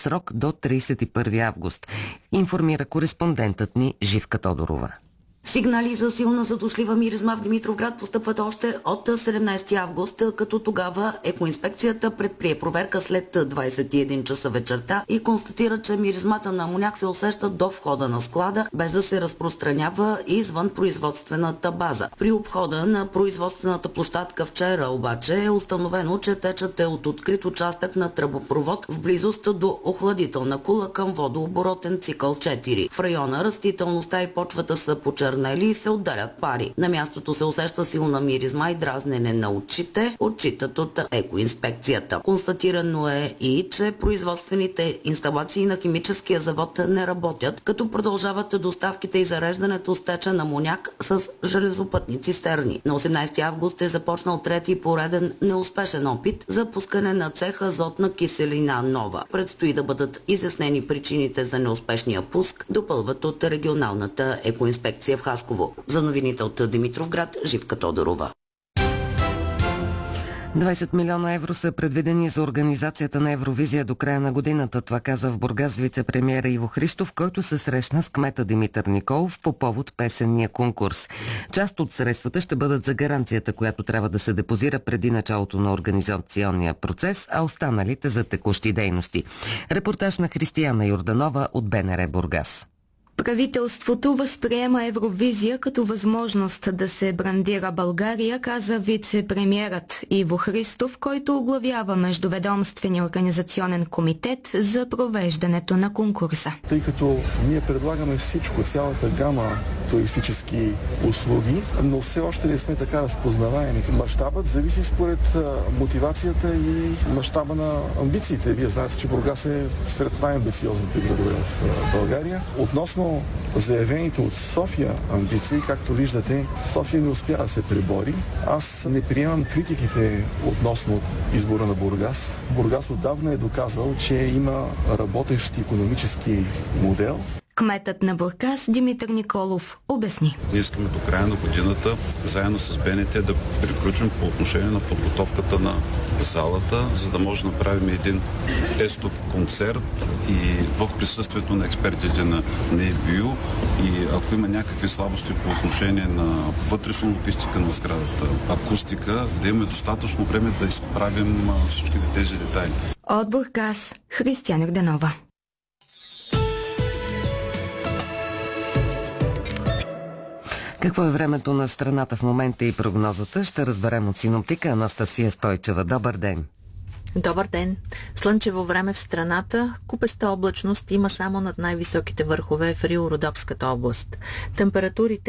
срок до 31 август, информира кореспондентът ни Живка Тодорова. Сигнали за силна задушлива миризма в Димитровград постъпват още от 17 август, като тогава екоинспекцията предприе проверка след 21 часа вечерта и констатира, че миризмата на амоняк се усеща до входа на склада, без да се разпространява извън производствената база. При обхода на производствената площадка вчера обаче е установено, че течът е от открит участък на тръбопровод в близост до охладителна кула към водооборотен цикъл 4. В района растителността и почвата са почернели и се отделят пари. На мястото се усеща силна миризма и дразнене на очите, отчитат от екоинспекцията. Констатирано е и, че производствените инсталации на химическия завод не работят, като продължават доставките и зареждането с течен амоняк с железопътни цистерни. На 18 август е започнал трети пореден неуспешен опит за пускане на цеха азотна киселина нова. Предстои да бъдат изяснени причините за неуспешния пуск, допълват от регионалната екоинспекция в Хасково. За новините от Димитровград, Живка Тодорова. 20 милиона евро са предвидени за организацията на Евровизия до края на годината. Това каза в Бургас вице-премиера Иво Христов, който се срещна с кмета Димитър Николов по повод песенния конкурс. Част от средствата ще бъдат за гаранцията, която трябва да се депозира преди началото на организационния процес, а останалите за текущи дейности. Репортаж на Християна Йорданова от БНР Бургас. Правителството възприема Евровизия като възможност да се брандира България, каза вице-премиерът Иво Христов, който оглавява Междуведомствения организационен комитет за провеждането на конкурса. Тъй като ние предлагаме всичко, цялата гама туристически услуги, но все още не сме така разпознаваеми. Мащабът зависи според мотивацията и мащаба на амбициите. Вие знаете, че Бургас е сред най-амбициозните градове в България. Относно заявените от София амбиции, както виждате, София не успя да се пребори. Аз не приемам критиките относно избора на Бургас. Бургас отдавна е доказал, че има работещ икономически модел. Кметът на Бургас Димитър Николов обясни. Ние искаме до края на годината, заедно с БНТ, да приключим по отношение на подготовката на залата, за да може да направим един тестов концерт и в присъствието на експертите на EBU, и ако има някакви слабости по отношение на вътрешна логистика на сградата, акустика, да имаме достатъчно време да изправим всички тези детайли. От Бургас Християна Йорданова. Какво е времето на страната в момента и прогнозата? Ще разберем от синоптика Анастасия Стойчева. Добър ден! Добър ден! Слънчево време в страната, купеста облачност има само над най-високите върхове в Рило-Родопската област. Температурите